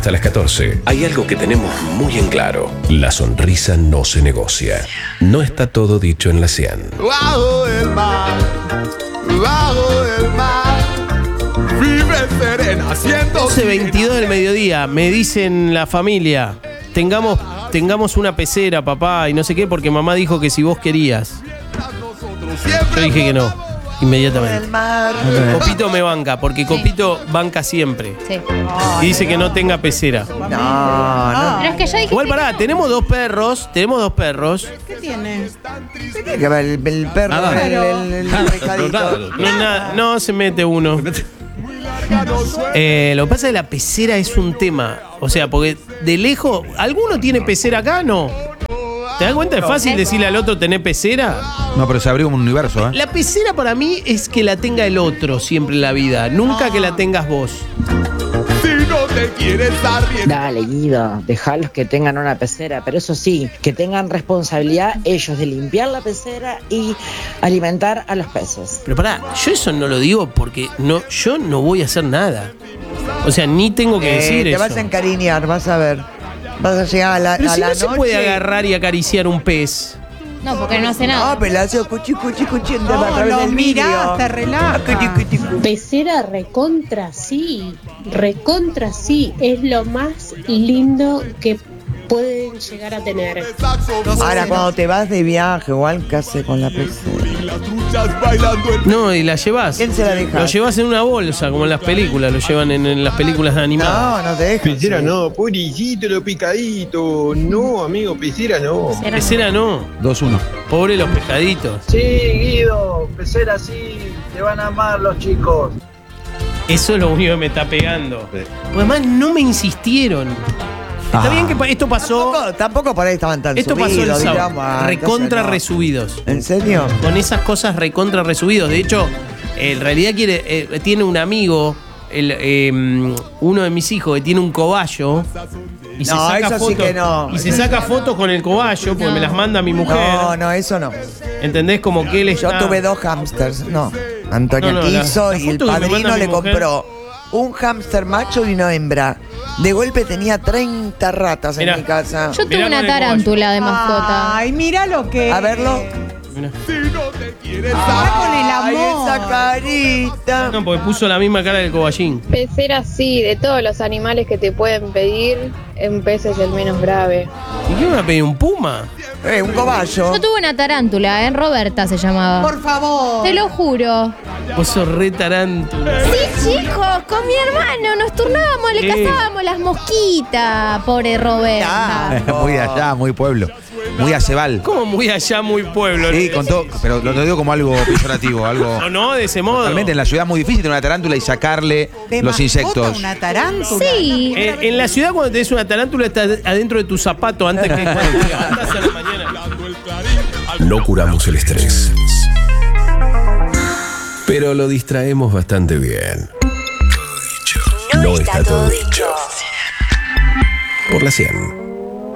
hasta las 14. Hay algo que tenemos muy en claro. La sonrisa no se negocia. No está todo dicho en la 100. Bajo el mar, vive serena, haciendo 12:22 del mediodía, me dicen la familia, tengamos una pecera, papá, y no sé qué, porque mamá dijo que si vos querías. Yo dije que no, inmediatamente. Copito me banca, porque Copito banca siempre. Sí. Y dice que no tenga pecera. No. Pero es que yo dije. Igual pará, tenemos dos perros. ¿Qué tiene? Tiene que ver el perro, Nada. el pescadito. No se mete uno. Lo que pasa es que la pecera es un tema. O sea, porque de lejos, ¿alguno tiene pecera acá? No. ¿Te das cuenta? Es fácil decirle al otro tener pecera. No, pero se abrió como un universo, ¿eh? La pecera para mí es que la tenga el otro siempre en la vida, nunca que la tengas vos. Si no te quieres dar bien. Dale, Guido, dejalos que tengan una pecera, pero eso sí, que tengan responsabilidad ellos de limpiar la pecera y alimentar a los peces. Pero pará, yo eso no lo digo porque yo no voy a hacer nada. O sea, ni tengo que decir te eso. vas a encariñar, vas a ver. Vas a llegar a la, Pero a si la no noche. se puede agarrar y acariciar un pez. No, porque no hace nada. No, pero le hace cuchi, a No, través lo del mirás, vidrio. te relaja. Pecera recontra sí, es lo más lindo que pueden llegar a tener. Ahora, cuando te vas de viaje o algo, ¿qué haces con la pecera? No, y la llevas. ¿Quién se la deja? Lo llevas en una bolsa, como en las películas, lo llevan en las películas animadas. No te dejas. Pecera no, pobrecito, lo picadito. No, amigo, pecera no. Pecera no. 2-1. Pobre los pescaditos. Sí, Guido, pecera sí, te van a amar los chicos. Eso es lo único que me está pegando. Porque además no me insistieron. Está bien que esto pasó. Tampoco por ahí estaban tan Esto pasó el subidos, sábado. digamos, Recontra entonces no. resubidos. ¿En serio? Con esas cosas recontra resubidos. De hecho, en realidad tiene un amigo, uno de mis hijos, que tiene un cobayo. Y No, eso sí que no. Y se saca fotos con el cobayo, porque me las manda mi mujer. No, eso no. ¿Entendés? Como que él está... Yo tuve 2 hámsters. No. Antonio No, quiso la y el foto que me padrino manda le mi mujer. compró un hámster macho y una hembra. De golpe tenía 30 ratas Mirá. en mi casa. Yo tuve Mirá una con el tarántula de mascota. Ay, mira lo que. A verlo. Mirá. Está con el Ay, amor. esa carita. No, porque puso la misma cara del coballín. Pecera sí, de todos los animales que te pueden pedir, un pez es el menos grave. ¿Y qué me va a pedir? ¿Un puma? Un cobayo. Yo tuve una tarántula, Roberta se llamaba. Por favor. Te lo juro. Vos sos re tarántula. Sí, chicos, con mi hermano nos turnábamos, le cazábamos las mosquitas, pobre Roberta. Muy de allá, muy pueblo. Muy acebal. Como muy allá, muy pueblo. Sí, con todo, pero lo digo como algo peyorativo, algo. No, de ese modo. Realmente en la ciudad es muy difícil tener una tarántula y sacarle ¿De los mascota insectos. una tarántula? Sí. En la ciudad, cuando tenés una tarántula, está adentro de tu zapato antes que cuando te levantás a la mañana. No curamos el estrés, pero lo distraemos bastante bien. No está todo dicho. Por la 100.